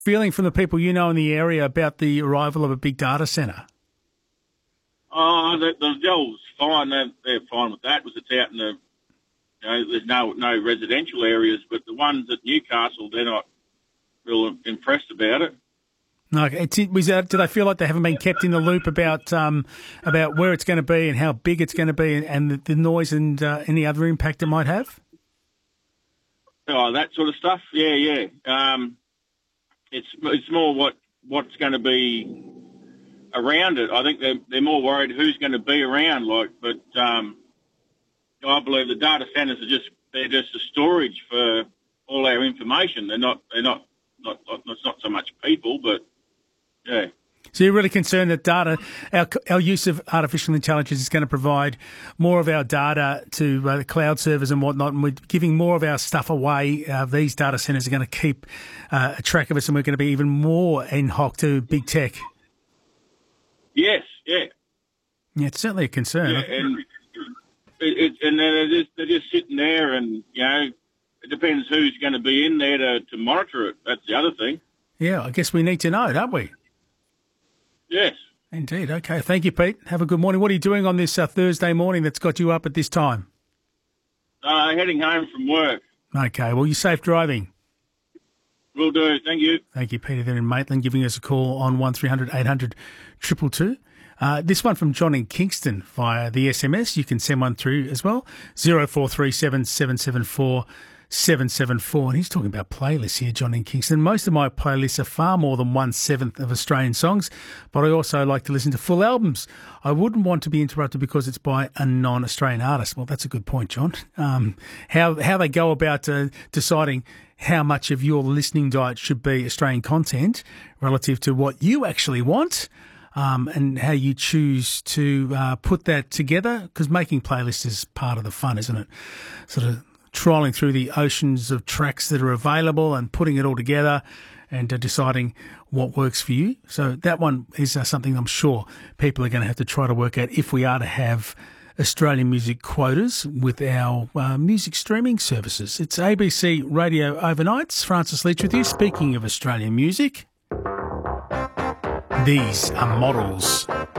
feeling from the people you know in the area about the arrival of a big data centre? Oh, the Dell's fine. They're fine with that because it's out in the, there's no residential areas. But the ones at Newcastle, they're not real impressed about it. No, do they feel like they haven't been kept in the loop about where it's going to be and how big it's going to be and the noise and any other impact it might have? Oh, that sort of stuff. Yeah. It's more what's going to be around it. I think they're more worried who's going to be around. But I believe the data centres they're just a storage for all our information. They're not. It's not so much people, but yeah. So you're really concerned that our use of artificial intelligence is going to provide more of our data to the cloud servers and whatnot, and we're giving more of our stuff away. These data centres are going to keep track of us, and we're going to be even more in hock to big tech. Yes, yeah. Yeah, it's certainly a concern. Yeah, and they're just sitting there, and it depends who's going to be in there to monitor it. That's the other thing. Yeah, I guess we need to know, don't we? Yes. Indeed. Okay. Thank you, Pete. Have a good morning. What are you doing on this Thursday morning that's got you up at this time? Heading home from work. Okay. Well, you safe driving. Will do. Thank you. Thank you, Peter, there in Maitland, giving us a call on 1300 800 222. This one from John in Kingston via the SMS. You can send one through as well. 0437 774 774. And he's talking about playlists here, John in Kingston. Most of my playlists are far more than 1/7 of Australian songs, but I also like to listen to full albums. I wouldn't want to be interrupted because it's by a non-Australian artist. Well, that's a good point, John. How they go about deciding how much of your listening diet should be Australian content relative to what you actually want, and how you choose to put that together, because making playlists is part of the fun, isn't it? Sort of trawling through the oceans of tracks that are available and putting it all together and deciding what works for you. So that one is something I'm sure people are going to have to try to work out if we are to have Australian music quotas with our music streaming services. It's ABC Radio Overnights. Francis Leach with you. Speaking of Australian music, these are Models.